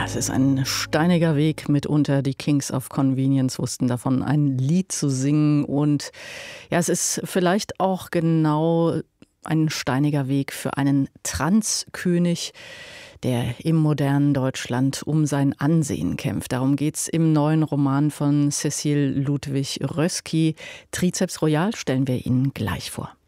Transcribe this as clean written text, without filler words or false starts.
Ja, es ist ein steiniger Weg mitunter. Die Kings of Convenience wussten davon, ein Lied zu singen. Und ja, es ist vielleicht auch genau ein steiniger Weg für einen Transkönig, der im modernen Deutschland um sein Ansehen kämpft. Darum geht's im neuen Roman von Cécile Ludwig Rösky. Trizeps Royal stellen wir Ihnen gleich vor.